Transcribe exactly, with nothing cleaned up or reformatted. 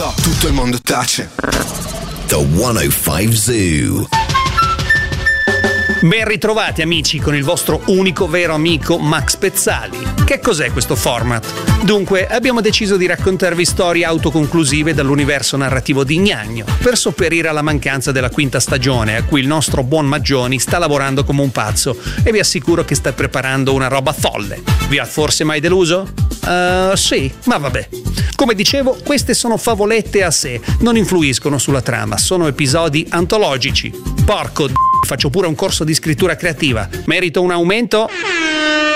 so, tutto il mondo tace. The centocinque Zoo. Ben ritrovati amici con il vostro unico vero amico Max Pezzali. Che cos'è questo format? Dunque, abbiamo deciso di raccontarvi storie autoconclusive dall'universo narrativo di Gnagno per sopperire alla mancanza della quinta stagione, a cui il nostro buon Maggioni sta lavorando come un pazzo e vi assicuro che sta preparando una roba folle. Vi ha forse mai deluso? Uh, sì, ma vabbè. Come dicevo, queste sono favolette a sé, non influiscono sulla trama, sono episodi antologici. Porco d***o, faccio pure un corso di scrittura creativa. Merito un aumento?